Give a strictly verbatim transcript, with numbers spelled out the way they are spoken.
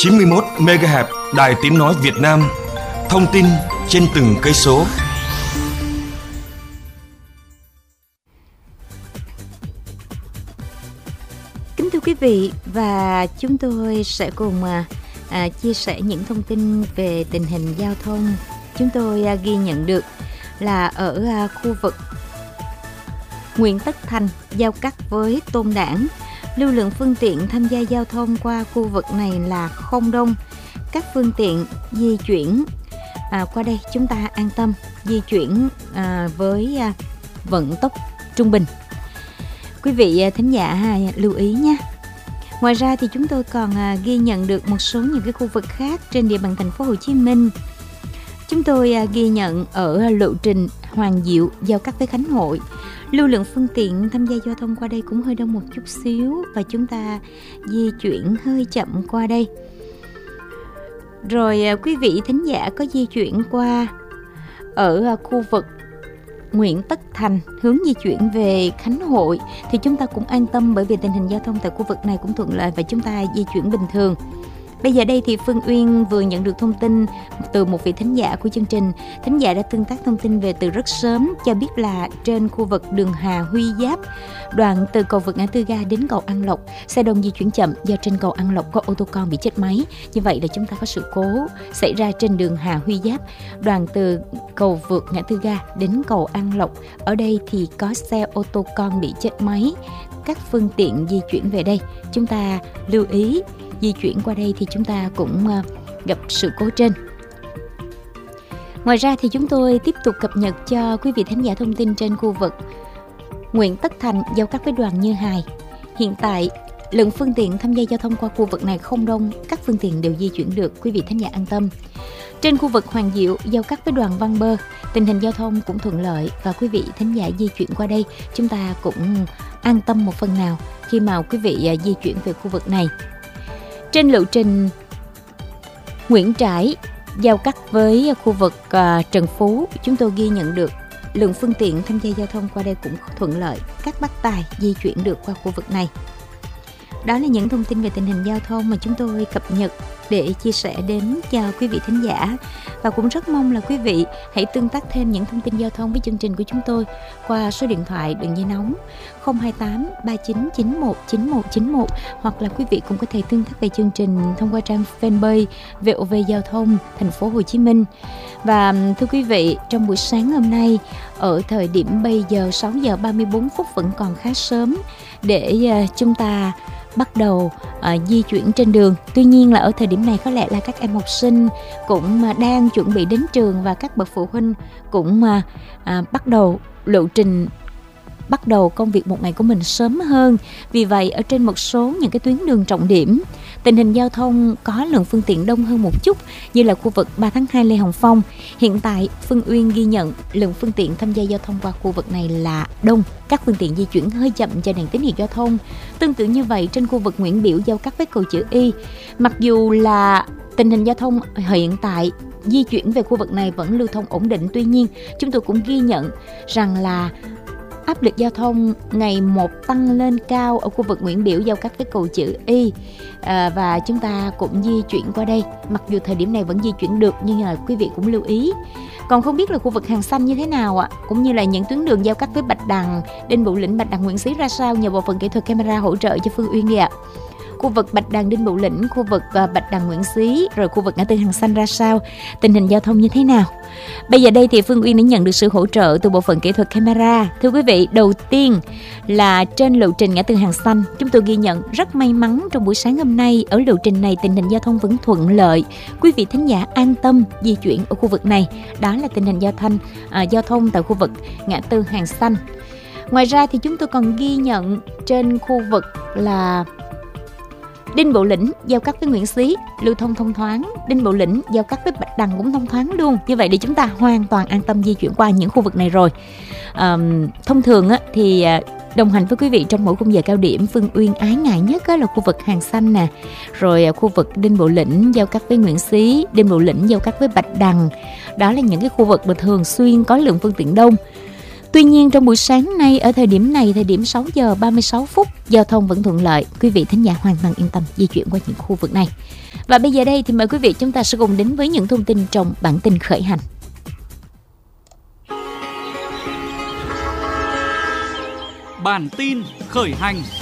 chín mươi mốt mê ga héc Đài Tiếng Nói Việt Nam. Thông tin trên từng cây số. Kính thưa quý vị, và chúng tôi sẽ cùng à, à, chia sẻ những thông tin về tình hình giao thông. Chúng tôi à, ghi nhận được là ở à, khu vực Nguyễn Tất Thành giao cắt với Tôn Đản, lưu lượng phương tiện tham gia giao thông qua khu vực này là không đông. Các phương tiện di chuyển à, qua đây chúng ta an tâm di chuyển à, với à, vận tốc trung bình. Quý vị thính giả à, lưu ý nhé. Ngoài ra thì chúng tôi còn à, ghi nhận được một số những cái khu vực khác trên địa bàn thành phố Hồ Chí Minh. Chúng tôi à, ghi nhận ở lộ trình Hoàng Diệu giao cắt với Khánh Hội, lưu lượng phương tiện tham gia giao thông qua đây cũng hơi đông một chút xíu và chúng ta di chuyển hơi chậm qua đây. Rồi à, quý vị thính giả có di chuyển qua ở à, khu vực Nguyễn Tất Thành hướng di chuyển về Khánh Hội thì chúng ta cũng an tâm, bởi vì tình hình giao thông tại khu vực này cũng thuận lợi và chúng ta di chuyển bình thường. Bây giờ đây thì Phương Uyên vừa nhận được thông tin từ một vị thính giả của chương trình. Thính giả đã tương tác thông tin về từ rất sớm, cho biết là trên khu vực đường Hà Huy Giáp, đoạn từ cầu vượt ngã tư ga đến cầu An Lộc, xe đông di chuyển chậm do trên cầu An Lộc có ô tô con bị chết máy. Như vậy là chúng ta có sự cố xảy ra trên đường Hà Huy Giáp, đoạn từ cầu vượt ngã tư ga đến cầu An Lộc. Ở đây thì có xe ô tô con bị chết máy. Các phương tiện di chuyển về đây chúng ta lưu ý di chuyển qua đây thì chúng ta cũng gặp sự cố trên. Ngoài ra thì chúng tôi tiếp tục cập nhật cho quý vị thính giả thông tin trên khu vực Nguyễn Tất Thành giao cắt với Đoàn Như Hài. Hiện tại lượng phương tiện tham gia giao thông qua khu vực này không đông, các phương tiện đều di chuyển được, quý vị thính giả an tâm. Trên khu vực Hoàng Diệu giao cắt với Đoàn Văn Bơ, tình hình giao thông cũng thuận lợi và quý vị thính giả di chuyển qua đây chúng ta cũng an tâm một phần nào khi mà quý vị di chuyển về khu vực này. Trên lộ trình Nguyễn Trãi giao cắt với khu vực uh, Trần Phú, chúng tôi ghi nhận được lượng phương tiện tham gia giao thông qua đây cũng thuận lợi, các bác tài di chuyển được qua khu vực này. Đó là những thông tin về tình hình giao thông mà chúng tôi cập nhật để chia sẻ đến cho quý vị thính giả. Và cũng rất mong là quý vị hãy tương tác thêm những thông tin giao thông với chương trình của chúng tôi qua số điện thoại đường dây nóng không hai tám ba chín chín một chín một chín một, hoặc là quý vị cũng có thể tương tác về chương trình thông qua trang fanpage vê o vê Giao thông Thành phố Hồ Chí Minh. Và thưa quý vị, trong buổi sáng hôm nay, ở thời điểm bây giờ sáu giờ ba mươi bốn phút vẫn còn khá sớm để uh, chúng ta bắt đầu uh, di chuyển trên đường. Tuy nhiên là ở thời điểm này có lẽ là các em học sinh cũng uh, đang chuẩn bị đến trường và các bậc phụ huynh cũng uh, uh, bắt đầu lộ trình, bắt đầu công việc một ngày của mình sớm hơn. Vì vậy ở trên một số những cái tuyến đường trọng điểm, tình hình giao thông có lượng phương tiện đông hơn một chút, như là khu vực ba tháng hai Lê Hồng Phong. Hiện tại Phương Uyên ghi nhận lượng phương tiện tham gia giao thông qua khu vực này là đông, các phương tiện di chuyển hơi chậm cho đèn tín hiệu giao thông. Tương tự như vậy trên khu vực Nguyễn Biểu giao cắt với cầu chữ Y, mặc dù là tình hình giao thông hiện tại di chuyển về khu vực này vẫn lưu thông ổn định, tuy nhiên chúng tôi cũng ghi nhận rằng là áp lực giao thông ngày một tăng lên cao ở khu vực Nguyễn Biểu giao cắt với cầu chữ Y, à, và chúng ta cũng di chuyển qua đây. Mặc dù thời điểm này vẫn di chuyển được nhưng là quý vị cũng lưu ý. Còn không biết là khu vực Hàng Xanh như thế nào ạ, cũng như là những tuyến đường giao cắt với Bạch Đằng, Đinh Bộ Lĩnh, Bạch Đằng, Nguyễn Xí ra sao, nhờ bộ phận kỹ thuật camera hỗ trợ cho Phương Uyên ạ. Khu vực Bạch Đằng, Đinh Bộ Lĩnh, khu vực uh, Bạch Đằng, Nguyễn Xí, rồi khu vực ngã tư Hàng Xanh ra sao, tình hình giao thông như thế nào. Bây giờ đây thì Phương Uyên đã nhận được sự hỗ trợ từ bộ phận kỹ thuật camera. Thưa quý vị, đầu tiên là trên lộ trình ngã tư Hàng Xanh, chúng tôi ghi nhận rất may mắn trong buổi sáng hôm nay ở lộ trình này tình hình giao thông vẫn thuận lợi, quý vị thính giả an tâm di chuyển ở khu vực này. Đó là tình hình giao thông uh, giao thông tại khu vực ngã tư Hàng Xanh. Ngoài ra thì chúng tôi còn ghi nhận trên khu vực là Đinh Bộ Lĩnh giao cắt với Nguyễn Xí lưu thông thông thoáng, Đinh Bộ Lĩnh giao cắt với Bạch Đằng cũng thông thoáng luôn. Như vậy để chúng ta hoàn toàn an tâm di chuyển qua những khu vực này rồi. À, thông thường á, thì đồng hành với quý vị trong mỗi khung giờ cao điểm, Phương Uyên ái ngại nhất á, là khu vực Hàng Xanh nè, rồi khu vực Đinh Bộ Lĩnh giao cắt với Nguyễn Xí, Đinh Bộ Lĩnh giao cắt với Bạch Đằng. Đó là những cái khu vực mà thường xuyên có lượng phương tiện đông. Tuy nhiên trong buổi sáng nay ở thời điểm này, thời điểm sáu giờ ba mươi sáu phút, giao thông vẫn thuận lợi. Quý vị thính giả hoàn toàn yên tâm di chuyển qua những khu vực này. Và bây giờ đây thì mời quý vị chúng ta sẽ cùng đến với những thông tin trong bản tin khởi hành. Bản tin khởi hành.